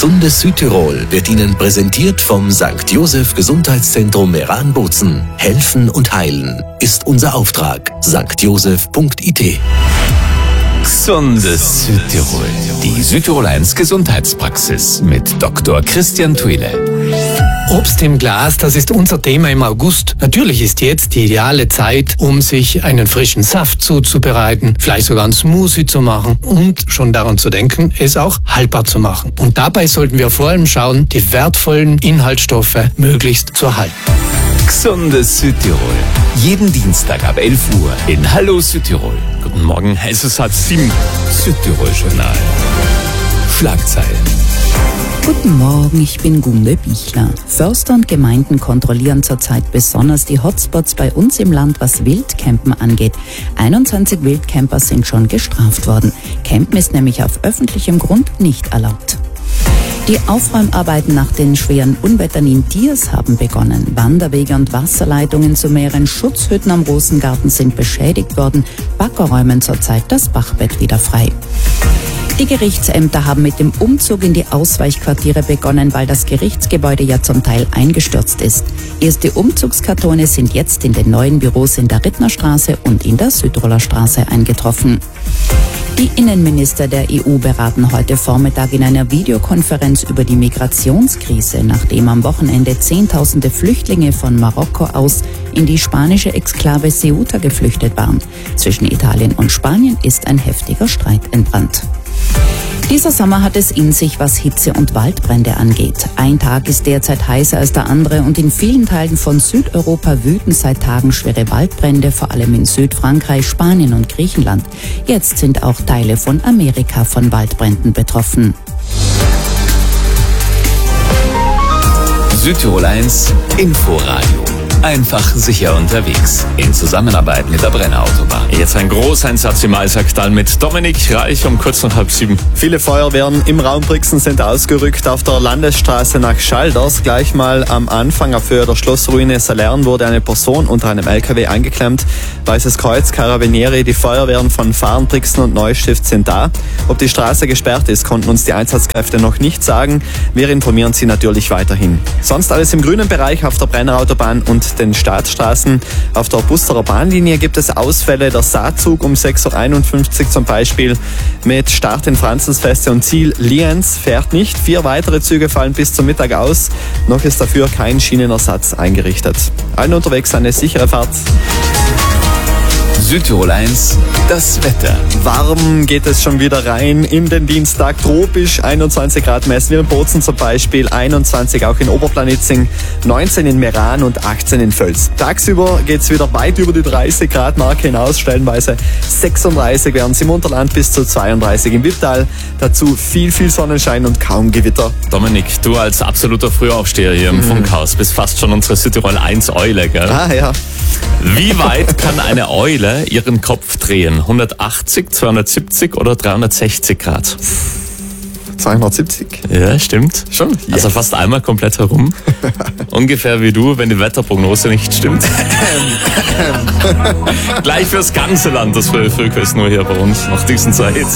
Gesundes Südtirol wird Ihnen präsentiert vom St. Joseph Gesundheitszentrum Meran-Bozen. Helfen und heilen ist unser Auftrag. stjoseph.it. Gesundes Südtirol. Die Südtirol 1 Gesundheitspraxis mit Dr. Christian Thuile. Obst im Glas, das ist unser Thema im August. Natürlich ist jetzt die ideale Zeit, um sich einen frischen Saft zuzubereiten, vielleicht sogar einen Smoothie zu machen und schon daran zu denken, es auch haltbar zu machen. Und dabei sollten wir vor allem schauen, die wertvollen Inhaltsstoffe möglichst zu erhalten. Gesundes Südtirol. Jeden Dienstag ab 11 Uhr in Hallo Südtirol. Guten Morgen, es ist 6:30. Südtirol-Journal. Schlagzeilen. Guten Morgen, ich bin Gunde Bichler. Förster und Gemeinden kontrollieren zurzeit besonders die Hotspots bei uns im Land, was Wildcampen angeht. 21 Wildcamper sind schon gestraft worden. Campen ist nämlich auf öffentlichem Grund nicht erlaubt. Die Aufräumarbeiten nach den schweren Unwettern in Diers haben begonnen. Wanderwege und Wasserleitungen zu mehreren Schutzhütten am Rosengarten sind beschädigt worden. Bagger räumen zurzeit das Bachbett wieder frei. Die Gerichtsämter haben mit dem Umzug in die Ausweichquartiere begonnen, weil das Gerichtsgebäude ja zum Teil eingestürzt ist. Erste Umzugskartone sind jetzt in den neuen Büros in der Rittnerstraße und in der Südtiroler Straße eingetroffen. Die Innenminister der EU beraten heute Vormittag in einer Videokonferenz über die Migrationskrise, nachdem am Wochenende Zehntausende Flüchtlinge von Marokko aus in die spanische Exklave Ceuta geflüchtet waren. Zwischen Italien und Spanien ist ein heftiger Streit entbrannt. Dieser Sommer hat es in sich, was Hitze und Waldbrände angeht. Ein Tag ist derzeit heißer als der andere und in vielen Teilen von Südeuropa wüten seit Tagen schwere Waldbrände, vor allem in Südfrankreich, Spanien und Griechenland. Jetzt sind auch Teile von Amerika von Waldbränden betroffen. Südtirol 1 Inforadio. Einfach sicher unterwegs. In Zusammenarbeit mit der Brenner Autobahn. Jetzt ein Großeinsatz im Eisacktal mit Dominik Reich um kurz nach 6:30. Viele Feuerwehren im Raum Brixen sind ausgerückt. Auf der Landesstraße nach Schalders, gleich mal am Anfang auf Höhe der Schlossruine Salern, wurde eine Person unter einem LKW eingeklemmt. Weißes Kreuz, Carabinieri, die Feuerwehren von Fahren, Brixen und Neustift sind da. Ob die Straße gesperrt ist, konnten uns die Einsatzkräfte noch nicht sagen. Wir informieren Sie natürlich weiterhin. Sonst alles im grünen Bereich auf der Brenner Autobahn und den Staatsstraßen. Auf der Busterer Bahnlinie gibt es Ausfälle. Der Saatzug um 6:51 Uhr zum Beispiel mit Start in Franzensfeste und Ziel Lienz fährt nicht. 4 weitere Züge fallen bis zum Mittag aus. Noch ist dafür kein Schienenersatz eingerichtet. Allen unterwegs eine sichere Fahrt. Südtirol 1, das Wetter. Warm geht es schon wieder rein in den Dienstag. Tropisch, 21 Grad messen wir in Bozen zum Beispiel, 21 auch in Oberplanitzing, 19 in Meran und 18 in Völs. Tagsüber geht es wieder weit über die 30 Grad Marke hinaus, stellenweise 36 werden es im Unterland bis zu 32 im Wipptal. Dazu viel Sonnenschein und kaum Gewitter. Dominik, du als absoluter Frühaufsteher hier im Funkhaus bist fast schon unsere Südtirol 1 Eule, gell? Ah ja. Wie weit kann eine Eule ihren Kopf drehen? 180, 270 oder 360 Grad? 270. Ja, stimmt. Schon? Yes. Also fast einmal komplett herum. Ungefähr wie du, wenn die Wetterprognose nicht stimmt. Gleich fürs ganze Land das Frühquiz nur hier bei uns nach diesen Zeit.